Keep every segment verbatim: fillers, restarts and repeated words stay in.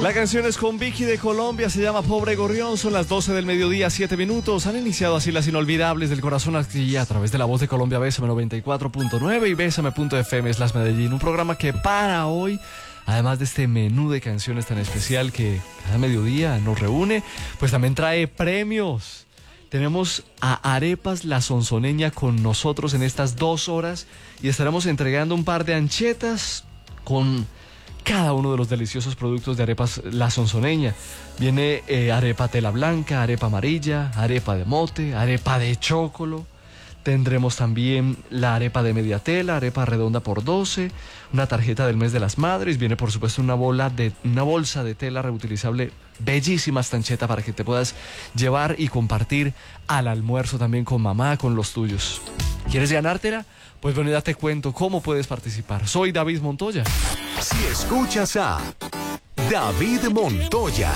La canción es con Vicky de Colombia, se llama Pobre Gorrión, son las doce del mediodía, siete minutos. Han iniciado así las inolvidables del corazón aquí a través de la voz de Colombia, Bésame noventa y cuatro punto nueve y Bésame punto f m slash Medellín. Un programa que para hoy, además de este menú de canciones tan especial que cada mediodía nos reúne, pues también trae premios. Tenemos a Arepas La Sonsoneña con nosotros en estas dos horas y estaremos entregando un par de anchetas con cada uno de los deliciosos productos de Arepas La Sonsoneña. Viene eh, arepa tela blanca, arepa amarilla, arepa de mote, arepa de chocolo. Tendremos también la arepa de media tela, arepa redonda por doce, una tarjeta del mes de las madres. Viene por supuesto una, bola de, una bolsa de tela reutilizable, bellísima esta ancheta para que te puedas llevar y compartir al almuerzo también con mamá, con los tuyos. ¿Quieres ganártela? Pues bueno, ya te cuento cómo puedes participar. Soy David Montoya. Si escuchas a David Montoya,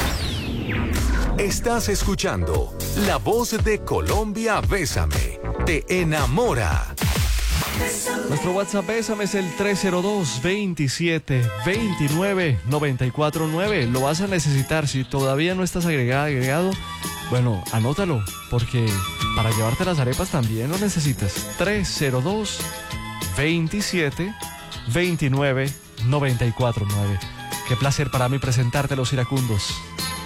estás escuchando La Voz de Colombia, Bésame, te enamora. Nuestro WhatsApp Bésame es el tres cero dos, veintisiete, veintinueve, noventa y cuatro nueve. Lo vas a necesitar si todavía no estás agregado, agregado. Bueno, anótalo, porque para llevarte las arepas también lo necesitas. tres cero dos, veintisiete, veintinueve, noventa y cuatro nueve. Qué placer para mí presentarte los iracundos.